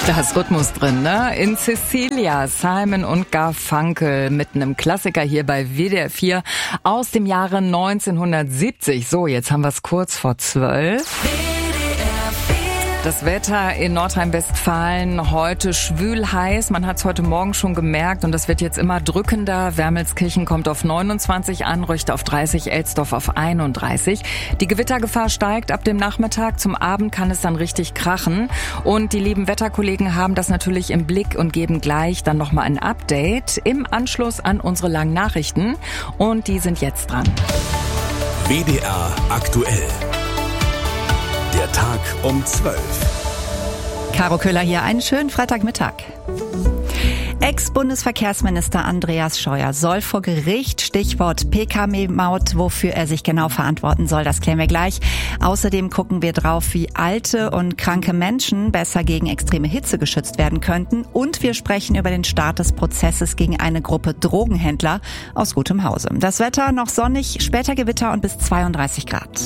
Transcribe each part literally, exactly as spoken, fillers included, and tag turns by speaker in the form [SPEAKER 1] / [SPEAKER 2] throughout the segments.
[SPEAKER 1] Da ist Rhythmus drin, ne? In Cecilia, Simon und Garfunkel mit einem Klassiker hier bei W D R vier aus dem Jahre neunzehnhundertsiebzig. So, jetzt haben wir es kurz vor zwölf. Das Wetter in Nordrhein-Westfalen heute schwül heiß. Man hat es heute Morgen schon gemerkt und das wird jetzt immer drückender. Wermelskirchen kommt auf neunundzwanzig an, Röchte auf dreißig, Elsdorf auf einunddreißig. Die Gewittergefahr steigt ab dem Nachmittag. Zum Abend kann es dann richtig krachen. Und die lieben Wetterkollegen haben das natürlich im Blick und geben gleich dann nochmal ein Update im Anschluss an unsere langen Nachrichten. Und die sind jetzt dran.
[SPEAKER 2] W D R aktuell. Der Tag um zwölf.
[SPEAKER 3] Caro Köhler hier, einen schönen Freitagmittag. Ex-Bundesverkehrsminister Andreas Scheuer soll vor Gericht, Stichwort P K W-Maut, wofür er sich genau verantworten soll, das klären wir gleich. Außerdem gucken wir drauf, wie alte und kranke Menschen besser gegen extreme Hitze geschützt werden könnten. Und wir sprechen über den Start des Prozesses gegen eine Gruppe Drogenhändler aus gutem Hause. Das Wetter noch sonnig, später Gewitter und bis zweiunddreißig Grad.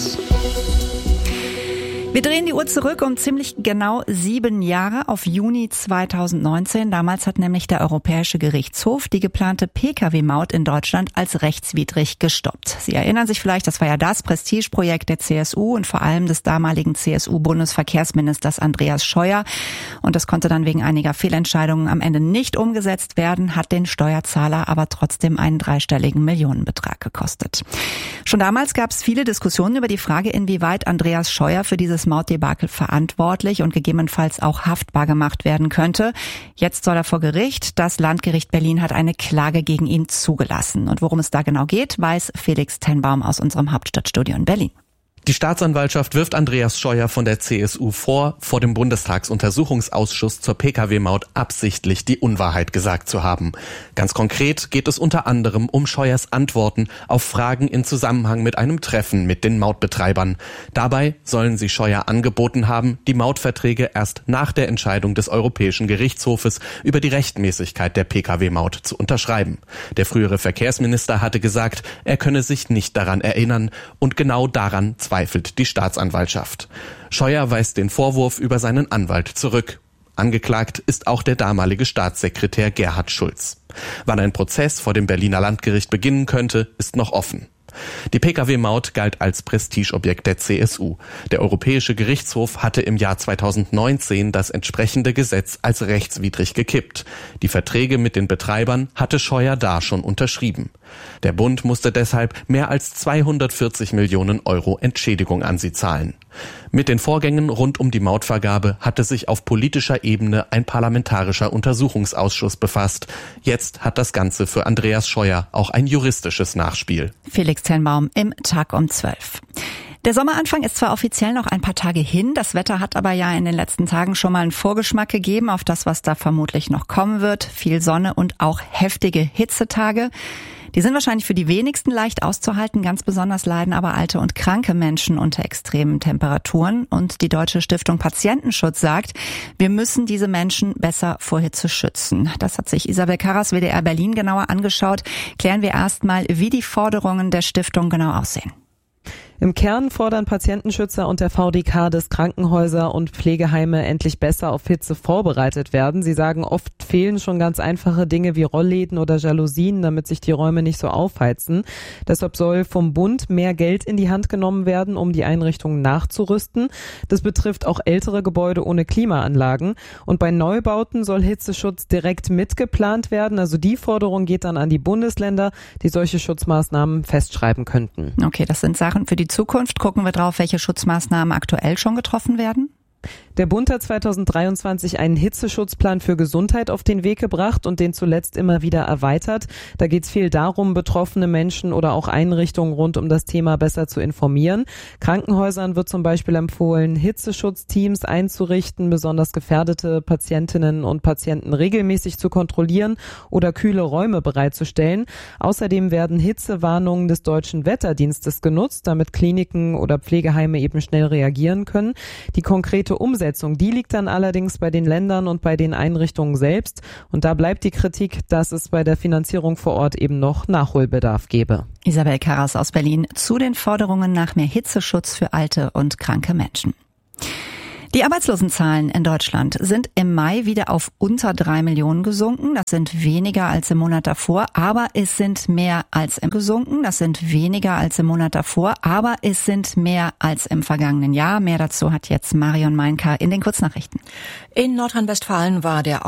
[SPEAKER 3] Wir drehen die Uhr zurück um ziemlich genau sieben Jahre auf Juni zweitausendneunzehn. Damals hat nämlich der Europäische Gerichtshof die geplante P K W-Maut in Deutschland als rechtswidrig gestoppt. Sie erinnern sich vielleicht, das war ja das Prestigeprojekt der C S U und vor allem des damaligen C S U-Bundesverkehrsministers Andreas Scheuer. Und das konnte dann wegen einiger Fehlentscheidungen am Ende nicht umgesetzt werden, hat den Steuerzahler aber trotzdem einen dreistelligen Millionenbetrag gekostet. Schon damals gab es viele Diskussionen über die Frage, inwieweit Andreas Scheuer für dieses Mautdebakel verantwortlich und gegebenenfalls auch haftbar gemacht werden könnte. Jetzt soll er vor Gericht. Das Landgericht Berlin hat eine Klage gegen ihn zugelassen. Und worum es da genau geht, weiß Felix Tenbaum aus unserem Hauptstadtstudio in Berlin.
[SPEAKER 4] Die Staatsanwaltschaft wirft Andreas Scheuer von der C S U vor, vor dem Bundestagsuntersuchungsausschuss zur P K W-Maut absichtlich die Unwahrheit gesagt zu haben. Ganz konkret geht es unter anderem um Scheuers Antworten auf Fragen in Zusammenhang mit einem Treffen mit den Mautbetreibern. Dabei sollen sie Scheuer angeboten haben, die Mautverträge erst nach der Entscheidung des Europäischen Gerichtshofes über die Rechtmäßigkeit der P K W-Maut zu unterschreiben. Der frühere Verkehrsminister hatte gesagt, er könne sich nicht daran erinnern und genau daran zweifelt die Staatsanwaltschaft. Scheuer weist den Vorwurf über seinen Anwalt zurück. Angeklagt ist auch der damalige Staatssekretär Gerhard Schulz. Wann ein Prozess vor dem Berliner Landgericht beginnen könnte, ist noch offen. Die P K W-Maut galt als Prestigeobjekt der C S U. Der Europäische Gerichtshof hatte im Jahr zweitausendneunzehn das entsprechende Gesetz als rechtswidrig gekippt. Die Verträge mit den Betreibern hatte Scheuer da schon unterschrieben. Der Bund musste deshalb mehr als zweihundertvierzig Millionen Euro Entschädigung an sie zahlen. Mit den Vorgängen rund um die Mautvergabe hatte sich auf politischer Ebene ein parlamentarischer Untersuchungsausschuss befasst. Jetzt hat das Ganze für Andreas Scheuer auch ein juristisches Nachspiel.
[SPEAKER 3] Felix Tenbaum im Tag um zwölf. Der Sommeranfang ist zwar offiziell noch ein paar Tage hin, das Wetter hat aber ja in den letzten Tagen schon mal einen Vorgeschmack gegeben auf das, was da vermutlich noch kommen wird. Viel Sonne und auch heftige Hitzetage. Die sind wahrscheinlich für die wenigsten leicht auszuhalten. Ganz besonders leiden aber alte und kranke Menschen unter extremen Temperaturen. Und die Deutsche Stiftung Patientenschutz sagt, wir müssen diese Menschen besser vor Hitze schützen. Das hat sich Isabel Karras, W D R Berlin, genauer angeschaut. Klären wir erstmal, wie die Forderungen der Stiftung genau aussehen.
[SPEAKER 5] Im Kern fordern Patientenschützer und der V D K, dass Krankenhäuser und Pflegeheime endlich besser auf Hitze vorbereitet werden. Sie sagen, oft fehlen schon ganz einfache Dinge wie Rollläden oder Jalousien, damit sich die Räume nicht so aufheizen. Deshalb soll vom Bund mehr Geld in die Hand genommen werden, um die Einrichtungen nachzurüsten. Das betrifft auch ältere Gebäude ohne Klimaanlagen. Und bei Neubauten soll Hitzeschutz direkt mitgeplant werden. Also die Forderung geht dann an die Bundesländer, die solche Schutzmaßnahmen festschreiben könnten.
[SPEAKER 3] Okay, das sind Sachen für die Zukunft. Gucken wir drauf, welche Schutzmaßnahmen aktuell schon getroffen werden.
[SPEAKER 5] Der Bund hat zweitausenddreiundzwanzig einen Hitzeschutzplan für Gesundheit auf den Weg gebracht und den zuletzt immer wieder erweitert. Da geht es viel darum, betroffene Menschen oder auch Einrichtungen rund um das Thema besser zu informieren. Krankenhäusern wird zum Beispiel empfohlen, Hitzeschutzteams einzurichten, besonders gefährdete Patientinnen und Patienten regelmäßig zu kontrollieren oder kühle Räume bereitzustellen. Außerdem werden Hitzewarnungen des Deutschen Wetterdienstes genutzt, damit Kliniken oder Pflegeheime eben schnell reagieren können. Die konkrete Umsetzung, die liegt dann allerdings bei den Ländern und bei den Einrichtungen selbst. Und da bleibt die Kritik, dass es bei der Finanzierung vor Ort eben noch Nachholbedarf gäbe.
[SPEAKER 3] Isabel Karras aus Berlin zu den Forderungen nach mehr Hitzeschutz für alte und kranke Menschen. Die Arbeitslosenzahlen in Deutschland sind im Mai wieder auf unter drei Millionen gesunken. Das sind weniger als im Monat davor, aber es sind mehr als im gesunken. Das sind weniger als im Monat davor, aber es sind mehr als im vergangenen Jahr. Mehr dazu hat jetzt Marion Meinker in den Kurznachrichten.
[SPEAKER 6] In Nordrhein-Westfalen war der